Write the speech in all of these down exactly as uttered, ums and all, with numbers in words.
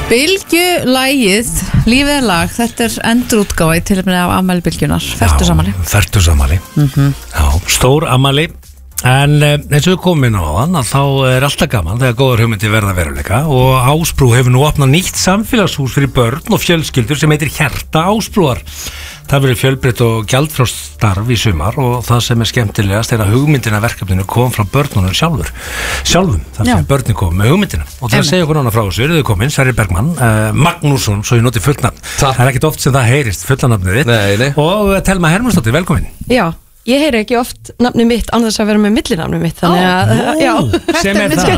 Bylgjulægið, lífið er lag, þetta er endurútgáfa í tilefni af afmæli Bylgjunar, fertugsamali. Fertugsamali, mm-hmm. já, stór afmæli, en eins og við komum inn á þann að þá er alltaf gaman þegar góðar hugmyndi verða veruleika og Ásbrú hefur nú opnað nýtt samfélagshús fyrir börn og fjölskyldur sem heitir Hjarta Ásbrúar. Það verður fjölbreytt og gjaldfrjálst starf í sumar og það sem er skemmtilegast er að hugmyndina verkefninu kom frá börnunum sjálfur sjálfum, þar sem börnin kom með hugmyndina og það segja okkur nána frá þessu, eruðu komin Sverrir Bergmann, uh, Magnússon, svo ég noti fullnafn það er ekkert oft sem það heyrist fullanafnið þitt og Telma Hermannsdóttir, velkomin. Já, ég heyri ekki oft nafnið mitt án þess að vera með millinafnið mitt þannig að, ó, já, sem er það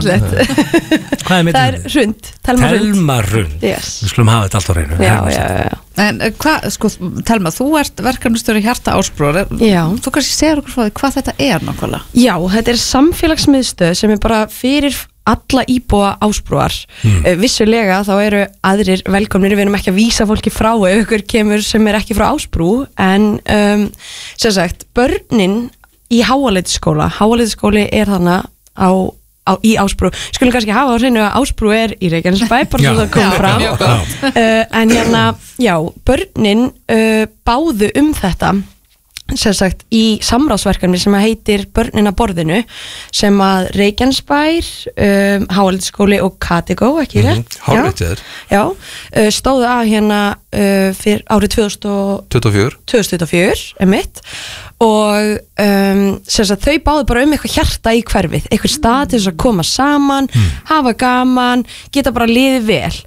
hvað er millinafnið? Það er Hrund, Telma Hrund Telma Hrund, yes. Við skulum hafa þetta allt á reynu. Já, já, já. En hvað, sko, Telma, þú ert verkefnastjóri Hjarta Ásbrúar. Já. Þú kannski segir okkur frá því hvað þetta er nákvæmlega. Já, þetta er samfélagsmiðstöð sem er bara fyrir alla íbúa Ásbrúar. Mm. Uh, vissulega þá eru aðrir velkomnir, við erum ekki að vísa fólki frá ef ykkur kemur sem er ekki frá Ásbrú, en um, sem sagt, börnin í Háaleitisskóla, Háaleitisskóli er þarna á Á, í Ásbrú, skulum kannski hafa á hreinu að Ásbrú er í Reykjanesbæ, bara svo það kom fram uh, en hérna, já, börnin uh, báðu um þetta sem sagt í samráðsverkefni sem heitir Börnin að borðinu sem að Reykjanesbær, um, Háaleitisskóli og Katigó, ekki rétt? Mm-hmm. Hárrétt er. Já, uh, stóðu að hérna uh, fyrir árið tvö þúsund tuttugu og fjögur, emitt og um, sem sagt þau báðu bara um eitthvað hjarta í hverfið, eitthvað stað til þess að koma saman, mm. hafa gaman, geta bara liðið vel.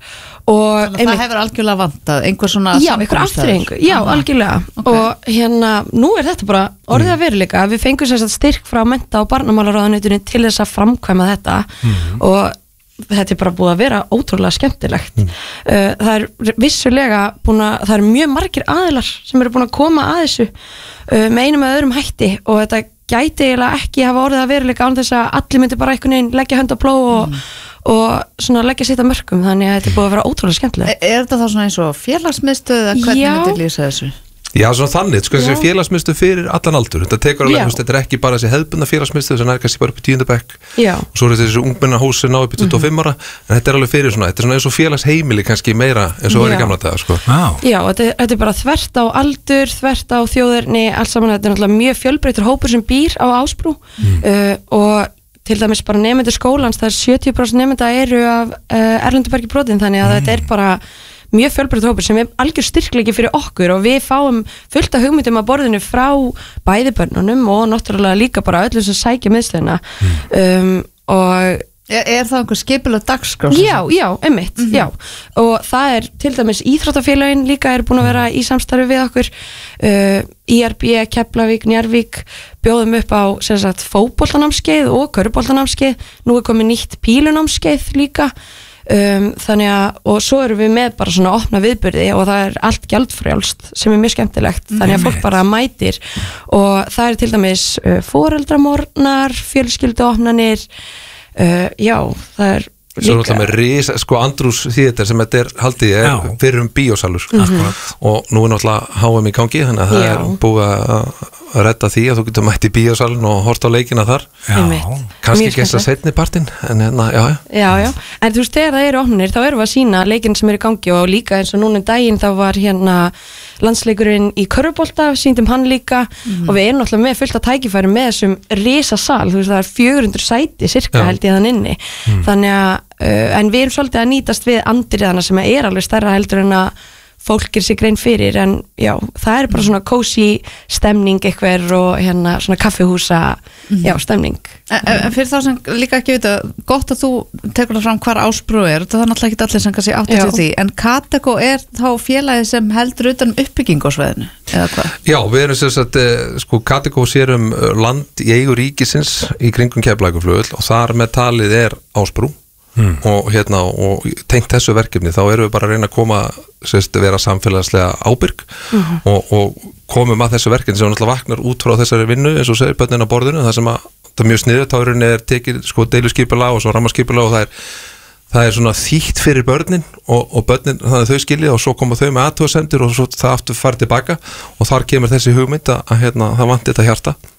Og það einmitt, hefur algjörlega vantað einhver svona já, einhver afþreyingu, já, Aha. algjörlega okay. Og hérna, nú er þetta bara orðið að veruleika, við fengum sér styrk frá mennta- og barnamálaráðuneytinu til þess að framkvæma þetta mm. og þetta er bara búið að vera ótrúlega skemmtilegt mm. uh, það er vissulega búin að, það er mjög margir aðilar sem eru búin að koma að þessu uh, með einum eða öðrum hætti og þetta gæti eiginlega ekki hafa orðið að veruleika án þess að allir myndi bara einhvern veginn leggja hönd á plóg og mm. og svona leggja sitt að mörkum, þannig að þetta er búið að vera ótrúlega skemmtilega. Er, er þetta þá svona eins og félagsmiðstöð eða hvernig myndir lýsa þessu? Já, svona þannig, sko, þessi félagsmiðstöð fyrir allan aldur, þetta tekur alveg, þú veist, þetta er ekki bara þessi hefðbundna félagsmiðstöð sem er kannski bara upp í tíunda bekk og svo er þessi ungmennahús sem ná upp í tuttugu og fimm ára, en þetta er alveg fyrir svona, þetta er svona eins og félagsheimili kannski meira eins og var í gamla daga, sko. Wow. Já, þetta, þetta er bara þvert á aldur, þvert á þjóðerni, alls saman, þetta er náttúrulega mjög fjölbreyttur hópur sem býr á Ásbrú mm. uh, og til dæmis bara nemendur skólans, það er sjötíu prósent nemenda eru af uh, erlendubergi brotin, þannig að mm. þetta er bara mjög fjölbreyttur hópur sem er algjör styrkleiki fyrir okkur og við fáum fullt af hugmyndum að borðinu frá bæði börnunum og náttúrulega líka bara öllum sem sækja miðstöðina mm. um, og Er, er það einhver skipulag dagskrá? Já, já, einmitt, mm-hmm. já og það er til dæmis íþróttafélögin líka er búin að vera í samstarfi við okkur uh, I R B, Keflavík, Njarðvík bjóðum upp á sem sagt fótboltanámskeið og körfuboltanámskeið, nú er komið nýtt pílunámskeið líka um, þannig að, og svo erum við með bara svona opna viðburði og það er allt gjaldfrjálst sem er mjög skemmtilegt, þannig að fólk bara mætir og það er til dæmis uh, foreldramorgnar, fjölskylduopnanir Uh, já, það er líka Svo er alltaf með risa, sko Andrús þýðetar sem þetta er haldið er já. Fyrir um bíósalur mm-hmm. og nú er náttúrulega H M í gangi þannig að það já. Er búið að að redda því að þú getur mætt í bíósalun og hort á leikina þar kannski ekki þess að setni partinn en hérna, já, já Já, já, en þú veist, þegar það eru opnir þá erum við að sína leikin sem eru í gangi og líka eins og núna daginn þá var hérna landsleikurinn í körfubolta, sýndum hann líka mm. og við erum náttúrulega með fullt að tækifæri með þessum risasal, þú veist það er fjögur hundruð sæti cirka held ég þann inni mm. þannig að, uh, en við erum svolítið að nýtast við andriðana sem er alveg stærra heldur en að fólk er sig grein fyrir en já, það er bara svona cozy stemning eitthvað og hérna svona kaffihúsa mm. já, stemning en, en fyrir þá sem líka ekki vita gott að þú tekur það fram hvar Ásbrú er það er náttúrulega ekki allir sem kannski átti til því en Kategó er þá félagið sem heldur utan uppbygging á svæðinu eða hvað? Já, við erum sem sagt sko Kategó sér um land í eigu ríkisins í kringum Keflavíkurflugvöll og þar með talið er Ásbrú Mm. og hérna og tengt þessu verkefni þá erum við bara að reyna að koma sérst, vera samfélagslega ábyrg mm-hmm. og, og komum að þessu verkefni sem náttúrulega vaknar út frá þessari vinnu eins og segir börnin á borðinu það sem að það er mjög sniðugt þá er tekið sko deiluskipulag og svo rammaskipulag og það er það er svona þýtt fyrir börnin og, og börnin þannig að þau skilja og svo koma þau með athugasemdir og svo það aftur farið tilbaka og þar kemur þessi hugmynd að hérna það vanti þetta hjarta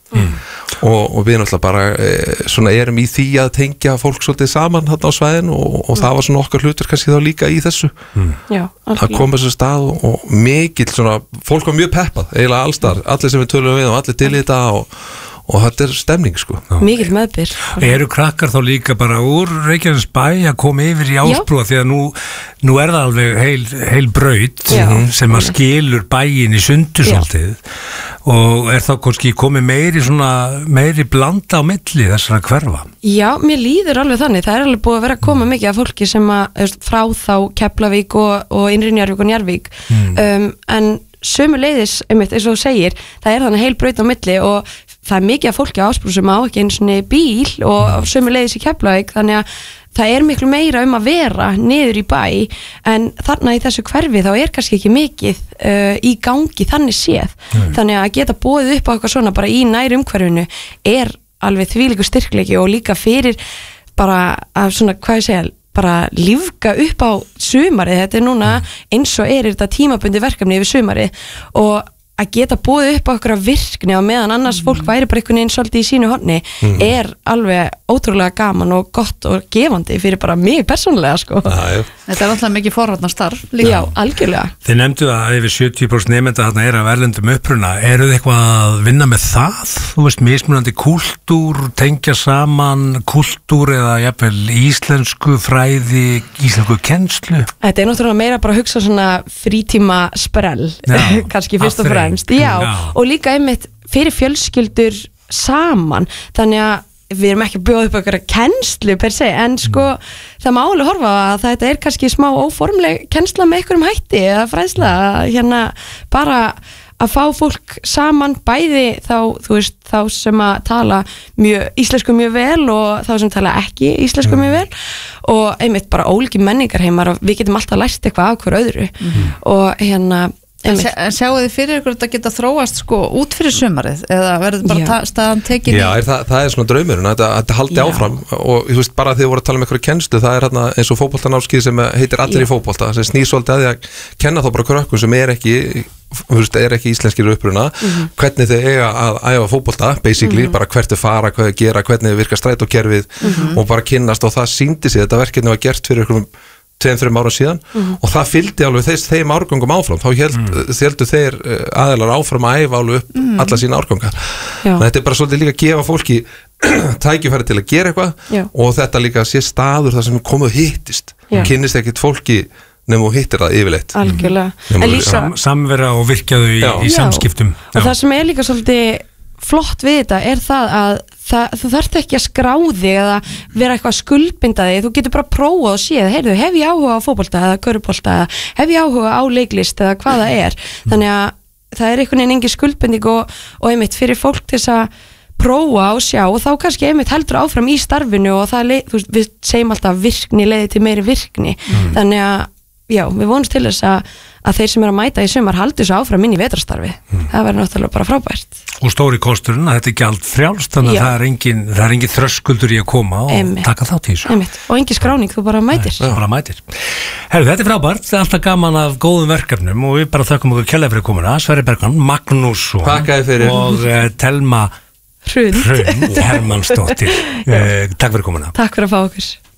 mm. og, og við náttúrulega bara e, svona erum í því að tengja fólk svolítið saman þarna á svæðinu og, og mm. það var svona okkar hlutur kannski þá líka í þessu mm. Já, að koma þessu stað og, og mikill svona, fólk var mjög peppað eiginlega allstar, allir sem við tölum við og allir til í þetta og og þetta er stemning sko. Mikil meðbyr. Eru krakkar þá líka bara úr Reykjanesbæ að koma yfir í Ásbrú því að nú, nú er það alveg heil, heil braut Já. sem að skilur bæin í sundur svolítið og er þá kannski komið meiri svona, meiri blanda á milli þessara hverfa? Já, mér líður alveg þannig, það er alveg búið að vera að koma mikið af fólki sem að frá þá Keflavík og, og Innri Njarðvík og Njarðvík mm. um, en sömuleiðis, einmitt, eins og þú segir, það er þannig heil braut á milli og það er mikið af fólki á Ásbrú sem á ekki einu svona bíl og sömuleiðis í Keflavík, þannig að það er miklu meira um að vera niður í bæ en þarna í þessu hverfi þá er kannski ekki mikið uh, í gangi þannig séð, mm. þannig að geta búið upp á eitthvað svona bara í nær umhverfinu er alveg þvílíkur styrkleiki og líka fyrir bara að svona, hvað ég segja bara lífga upp á sumarið, þetta er núna eins og er þetta tímabundi verkefni yfir sumarið og að geta búið upp á okkur að virkni á meðan annars fólk væri bara einhvern veginn svolítið í sínu horni mm. er alveg ótrúlega gaman og gott og gefandi fyrir bara mig persónulega sko. Já, þetta er alltaf mikið forvarnar starf líka. Já, algjörlega. Þið nefndu að yfir sjötíu prósent nemenda þarna er af erlendum uppruna, eru þið eitthvað að vinna með það? Þú veist, mismunandi kúltúr, tengja saman kúltúr eða jafnvel íslensku fræði, íslensku kennslu? Þetta er náttúrulega meira bara að hugsa svona frítíma sprell, kannski fyrst og fremst. Já, Já, og líka einmitt fyrir fjölskyldur saman, þannig að við erum ekki að bjóða upp eitthvað kennslu per se, en sko mm. það má alveg horfa að þetta er kannski smá óformleg kennsla með einhverjum hætti eða fræðsla, hérna bara að fá fólk saman bæði þá, þú veist, þá sem að tala mjög, íslensku mjög vel og þá sem tala ekki íslensku mm. mjög vel og einmitt bara ólíki menningarheimar og við getum alltaf lært eitthvað af hver öðru mm. og hérna En sjáu þið fyrir ykkur að geta þróast sko út fyrir sumarið eða verður bara ta staðan tekin í? Já, er það, það er svona draumurinn að þetta haldi Já. áfram og þú veist bara þegar þið voru að tala um einhverju kennslu það er hérna eins og fótboltanámskeið sem heitir Allir Já. í fótbolta sem snýr svolítið að því að kenna þá bara krökkum sem er ekki þú veist, er ekki íslenskir uppruna mm-hmm. hvernig þau eiga að æfa fótbolta basically, mm-hmm. bara hvert þau fara, hvað þau gera hvernig þau virka strætókerfið mm-hmm. og bara kynnast og það sýndi sig, þetta verkefni var gert fyrir einhverjum tveim, þreim ára síðan mm. og það fylgdi alveg þess, þeim árgangum áfram þá held, mm. heldur þeir aðeinar áfram að æfa alveg upp mm. alla sína árganga þetta er bara svolítið líka að gefa fólki tækifæri til að gera eitthvað Já. og þetta líka sé staður þar sem komuð hittist kynnist ekkit fólki nefnum og hittir það yfirleitt algjörlega líka, Sam, samvera og virkjaðu í, í samskiptum Já. og það sem er líka svolítið flott við þetta er það að það, þú þarft ekki að skrá þig eða vera eitthvað skuldbinda þig, þú getur bara að prófa og séð, heyrðu, hef ég áhuga á fótbolta eða körfubolta eða hef ég áhuga á leiklist eða hvað það er, þannig að það er einhvern veginn engin skuldbinding og, og einmitt fyrir fólk til þess að prófa og sjá og þá kannski einmitt heldur áfram í starfinu og það, leið, þú veist, við segjum alltaf virkni leiði til meiri virkni, mm. þannig að já, við vonumst til þess að, að þeir sem er að mæta í sumar haldi þessu áfram inn í vetrastarfi mm. það verður náttúrulega bara frábært og stóri kosturinn að þetta er ekki allt frjálst þannig að það er engin, það er engin þröskuldur í að koma og Einmitt. taka þátt í þessu Einmitt. og engin skráning, þú bara mætir Nei, bara mætir Herru, þetta er frábært, þetta er alltaf gaman af góðum verkefnum og við bara þökkum okkur kærlega fyrir komuna Sverrir Bergman, Magnús og, og uh, Telma Hrund Hrund Hermannsdóttir uh, Takk fyrir komuna Takk fyrir að fá okkur